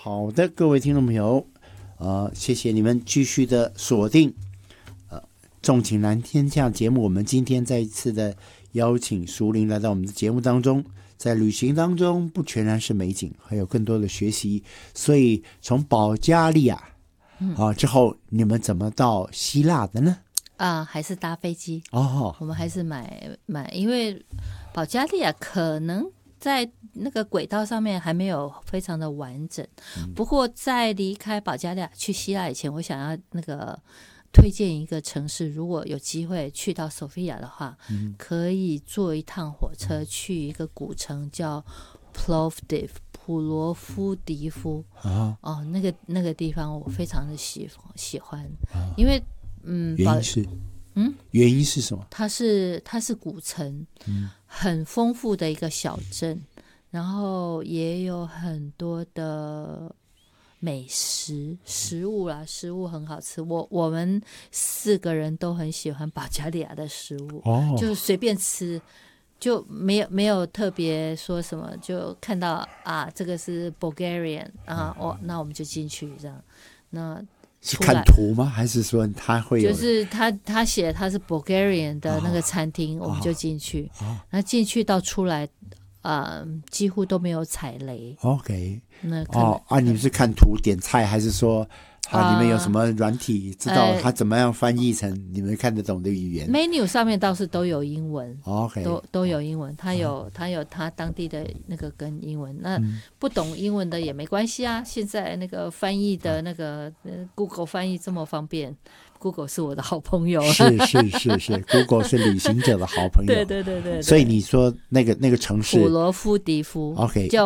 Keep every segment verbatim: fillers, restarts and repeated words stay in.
好的，各位听众朋友，呃，谢谢你们继续的锁定呃纵情蓝天这样节目。我们今天再一次的邀请淑玲来到我们的节目当中。在旅行当中，不全然是美景，还有更多的学习。所以从保加利亚、嗯、啊之后，你们怎么到希腊的呢？ 啊，还是搭飞机哦。 我们还是买买，因为保加利亚可能在那个轨道上面还没有非常的完整。嗯、不过在离开保加利亚去希腊以前，我想要那个。推荐一个城市，如果有机会去到索菲亚的话、嗯、可以坐一趟火车去一个古城叫 Plovdiv 普罗夫迪夫、啊、哦，那个那个地方我非常的喜喜欢、啊、因为嗯， 原因是嗯，原因是什么？ 它是它是古城、嗯，很丰富的一个小镇，然后也有很多的。美食食物啦，食物很好吃。我我们四个人都很喜欢保加利亚的食物，哦、就是随便吃，就没有没有特别说什么，就看到啊，这个是 Bulgarian 啊，哦，那我们就进去这样。那是看图吗？还是说他会有？ 就是他他写他是 Bulgarian 的那个餐厅，哦、我们就进去。哦、那进去到出来。呃，几乎都没有踩雷。 OK， 那哦啊，你们是看图点菜，还是说啊，你们有什么软体知道它怎么样翻译成你们看得懂的语言、 呃、？menu 上面倒是都有英文 ，OK， 都都有英文，它有它有它当地的那个跟英文。那不懂英文的也没关系啊，现在那个翻译的那个、呃、Google 翻译这么方便。Google 是我的好朋友， 是是是是 ，Google 是旅行者的好朋友。 对对对 对, 对。 所以你说那个那个城市， 普罗夫迪夫 ，OK， 叫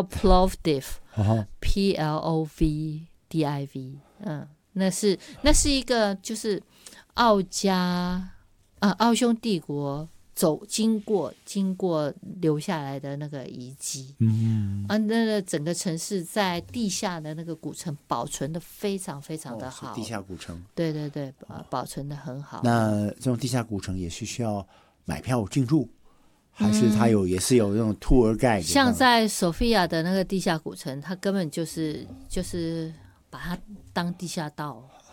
Plovdiv，P L O V D I V， 嗯，那是那是一个就是奥加啊奥匈帝国。走经过经过留下来的那个遗迹，嗯，啊，那个整个城市在地下的那个古城保存的非常非常的好， 哦、地下古城， 对对对，保存的很好。 那这种地下古城也是需要买票进入，还是它有、嗯、也是有那种 tour guide？ 像在索菲亚的那个地下古城，它根本就是就是把它当地下道